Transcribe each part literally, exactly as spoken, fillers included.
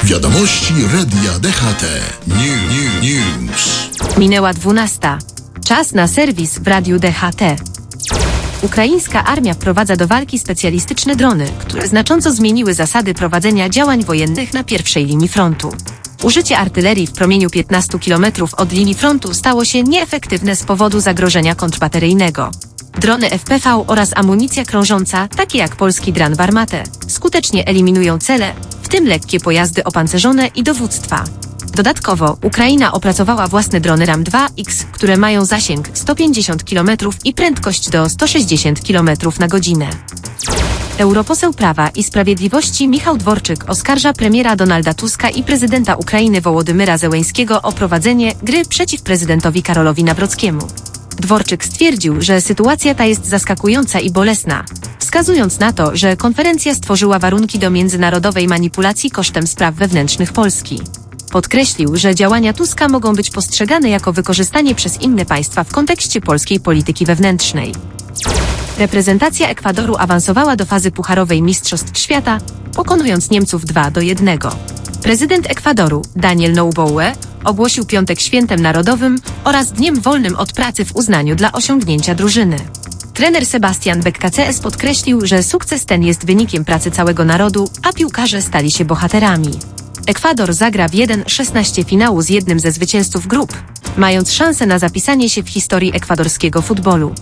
Wiadomości Radia D H T. New, new, news. Minęła dwunasta. Czas na serwis w Radiu D H T. Ukraińska armia wprowadza do walki specjalistyczne drony, które znacząco zmieniły zasady prowadzenia działań wojennych na pierwszej linii frontu. Użycie artylerii w promieniu piętnastu kilometrów od linii frontu stało się nieefektywne z powodu zagrożenia kontrbateryjnego. Drony F P V oraz amunicja krążąca, takie jak polski dron Warmate, skutecznie eliminują cele, w tym lekkie pojazdy opancerzone i dowództwa. Dodatkowo Ukraina opracowała własne drony RAM dwa X, które mają zasięg sto pięćdziesiąt kilometrów i prędkość do sto sześćdziesiąt kilometrów na godzinę. Europoseł Prawa i Sprawiedliwości Michał Dworczyk oskarża premiera Donalda Tuska i prezydenta Ukrainy Wołodymyra Zełeńskiego o prowadzenie gry przeciw prezydentowi Karolowi Nawrockiemu. Dworczyk stwierdził, że sytuacja ta jest zaskakująca i bolesna, wskazując na to, że konferencja stworzyła warunki do międzynarodowej manipulacji kosztem spraw wewnętrznych Polski. Podkreślił, że działania Tuska mogą być postrzegane jako wykorzystanie przez inne państwa w kontekście polskiej polityki wewnętrznej. Reprezentacja Ekwadoru awansowała do fazy pucharowej Mistrzostw Świata, pokonując Niemców dwa do jednego. Prezydent Ekwadoru, Daniel Noboa, ogłosił piątek świętem narodowym oraz dniem wolnym od pracy w uznaniu dla osiągnięcia drużyny. Trener Sebastian Beccaces podkreślił, że sukces ten jest wynikiem pracy całego narodu, a piłkarze stali się bohaterami. Ekwador zagra w jeden szesnaście finału z jednym ze zwycięzców grup, mając szansę na zapisanie się w historii ekwadorskiego futbolu.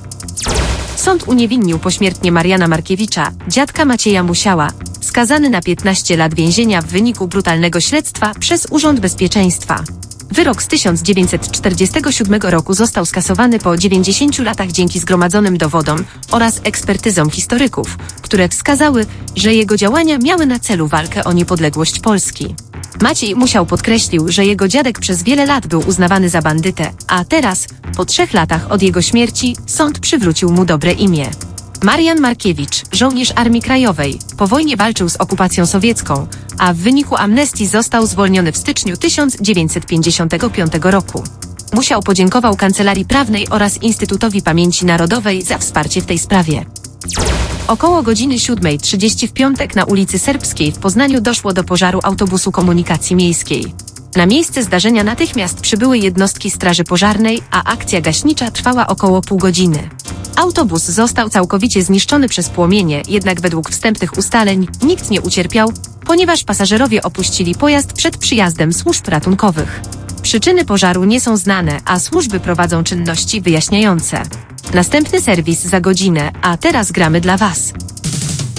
Sąd uniewinnił pośmiertnie Mariana Markiewicza, dziadka Macieja Musiała, skazany na piętnaście lat więzienia w wyniku brutalnego śledztwa przez Urząd Bezpieczeństwa. Wyrok z tysiąc dziewięćset czterdziestego siódmego roku został skasowany po dziewięćdziesięciu latach dzięki zgromadzonym dowodom oraz ekspertyzom historyków, które wskazały, że jego działania miały na celu walkę o niepodległość Polski. Maciej Musiał podkreślił, że jego dziadek przez wiele lat był uznawany za bandytę, a teraz, po trzech latach od jego śmierci, sąd przywrócił mu dobre imię. Marian Markiewicz, żołnierz Armii Krajowej, po wojnie walczył z okupacją sowiecką, a w wyniku amnestii został zwolniony w styczniu tysiąc dziewięćset pięćdziesiątego piątego roku. Musiał podziękował Kancelarii Prawnej oraz Instytutowi Pamięci Narodowej za wsparcie w tej sprawie. Około godziny siódmej trzydzieści w piątek na ulicy Serbskiej w Poznaniu doszło do pożaru autobusu komunikacji miejskiej. Na miejsce zdarzenia natychmiast przybyły jednostki straży pożarnej, a akcja gaśnicza trwała około pół godziny. Autobus został całkowicie zniszczony przez płomienie, jednak według wstępnych ustaleń nikt nie ucierpiał, ponieważ pasażerowie opuścili pojazd przed przyjazdem służb ratunkowych. Przyczyny pożaru nie są znane, a służby prowadzą czynności wyjaśniające. Następny serwis za godzinę, a teraz gramy dla Was.